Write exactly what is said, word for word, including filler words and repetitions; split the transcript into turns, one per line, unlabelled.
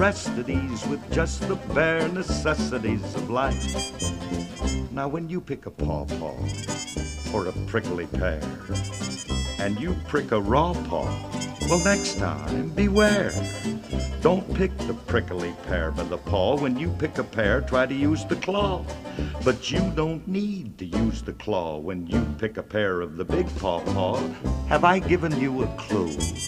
rest at ease with just the bare necessities of life. Now when you pick a pawpaw or a prickly pear, and you prick a raw paw, well, next time, beware. Don't pick the prickly pear by the paw. When you pick a pear, try to use the claw. But you don't need to use the claw when you pick a pear of the big pawpaw. Have I given you a clue?